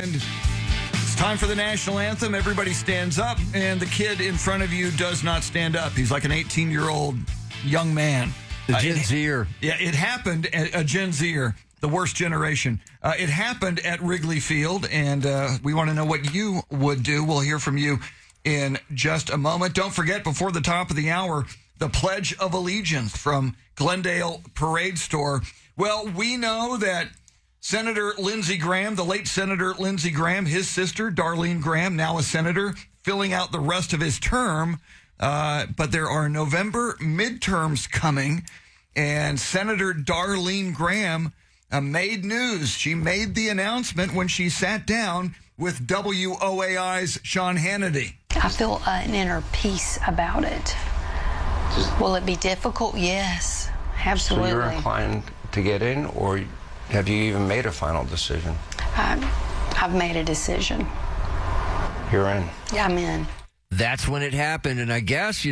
And it's time for the national anthem. Everybody stands up, and the kid in front of you does not stand up. He's like an 18-year-old young man. The Gen Zer. Yeah, it happened at a Gen Zer, the worst generation. It happened at Wrigley Field, and we want to know what you would do. We'll hear from you in just a moment. Don't forget, before the top of the hour, the Pledge of Allegiance from Glendale Parade Store. Well, we know that Senator Lindsey Graham, the late Senator Lindsey Graham, his sister, Darlene Graham, now a senator, filling out the rest of his term. But there are November midterms coming, and Senator Darlene Graham made news. She made the announcement when she sat down with WOAI's Sean Hannity. I feel an inner peace about it. Will it be difficult? Yes, absolutely. So you're inclined to get in, or have you even made a final decision? I've made a decision. You're in. Yeah, I'm in. That's when it happened, and I guess,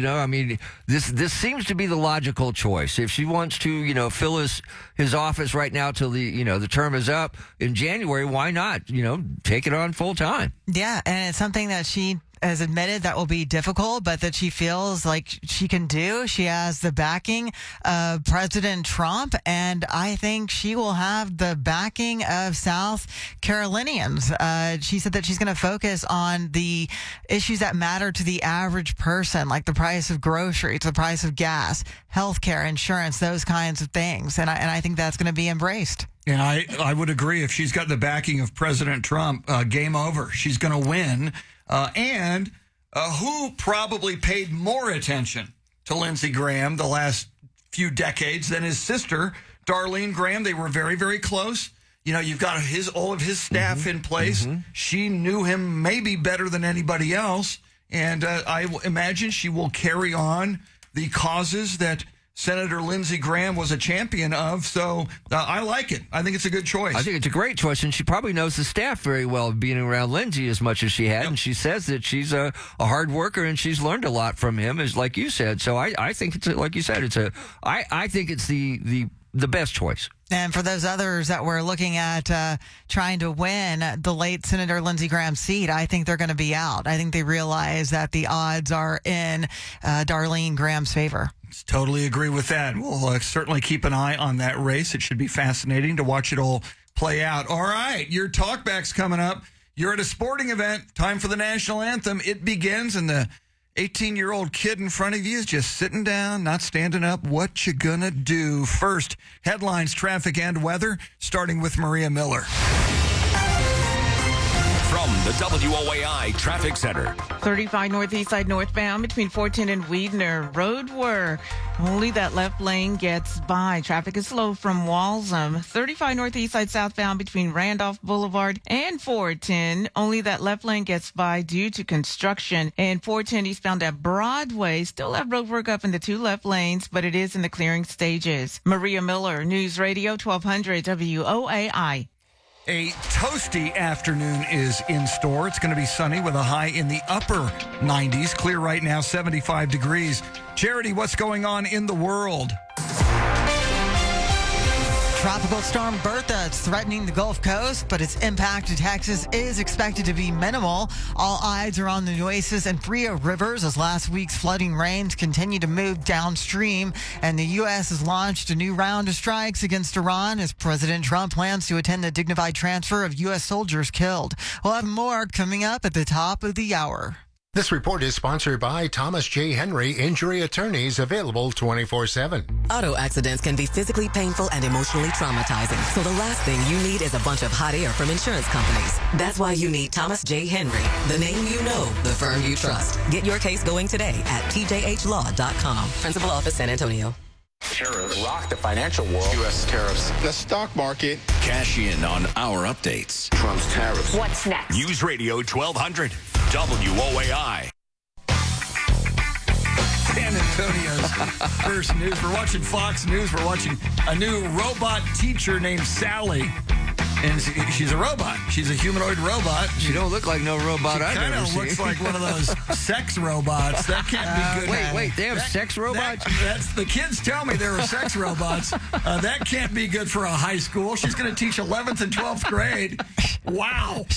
this seems to be the logical choice. If she wants to, fill his office right now till the term is up in January, why not, take it on full time? Yeah, and it's something that she has admitted that will be difficult, but that she feels like she can do. She has the backing of President Trump, and I think she will have the backing of South Carolinians. She said that she's going to focus on the issues that matter to the average person, like the price of groceries, the price of gas, healthcare, insurance, those kinds of things. And I think that's going to be embraced. And I would agree. If she's got the backing of President Trump, game over. She's going to win. And who probably paid more attention to Lindsey Graham the last few decades than his sister, Darlene Graham? They were very, very close. You've got all of his staff in place. Mm-hmm. She knew him maybe better than anybody else. And I imagine she will carry on the causes that Senator Lindsey Graham was a champion of, so I like it. I think it's a good choice. I think it's a great choice, and she probably knows the staff very well, being around Lindsey as much as she had, and she says that she's a hard worker, and she's learned a lot from him, as like you said. So I think it's like you said, I think it's the best choice. And for those others that were looking at trying to win the late Senator Lindsey Graham's seat, I think they're going to be out. I think they realize that the odds are in Darlene Graham's favor. Totally agree with that. We'll certainly keep an eye on that race. It should be fascinating to watch it all play out. All right, your talkback's coming up. You're at a sporting event. Time for the national anthem. It begins, and the 18-year-old kid in front of you is just sitting down, not standing up. What you gonna do? First, headlines, traffic, and weather, starting with Maria Miller. From the WOAI Traffic Center. 35 northeast side northbound between 410 and Weidner. Road work. Only that left lane gets by. Traffic is slow from Walsham. 35 northeast side southbound between Randolph Boulevard and 410. Only that left lane gets by due to construction. And 410 eastbound at Broadway. Still have road work up in the two left lanes, but it is in the clearing stages. Maria Miller, News Radio 1200 WOAI. A toasty afternoon is in store. It's going to be sunny with a high in the upper 90s. Clear right now, 75 degrees. Charity, what's going on in the world? Tropical storm Bertha is threatening the Gulf Coast, but its impact to Texas is expected to be minimal. All eyes are on the Nueces and Frio rivers as last week's flooding rains continue to move downstream, and the U.S. has launched a new round of strikes against Iran as President Trump plans to attend the dignified transfer of U.S. soldiers killed. We'll have more coming up at the top of the hour. This report is sponsored by Thomas J. Henry Injury Attorneys, available 24/7. Auto accidents can be physically painful and emotionally traumatizing. So the last thing you need is a bunch of hot air from insurance companies. That's why you need Thomas J. Henry, the name you know, the firm you trust. Get your case going today at tjhlaw.com. Principal Office, San Antonio. Tariffs rock the financial world. U.S. tariffs. The stock market. Cash in on our updates. Trump's tariffs. What's next? News Radio 1200 WOAI. San Antonio's first news. We're watching Fox News. We're watching a new robot teacher named Sally. And she's a robot. She's a humanoid robot. She don't look like no robot I've ever seen. Kind of looks like one of those sex robots. That can't be good. Wait, they have sex robots? That's the kids tell me there are sex robots. That can't be good for a high school. She's going to teach 11th and 12th grade. Wow.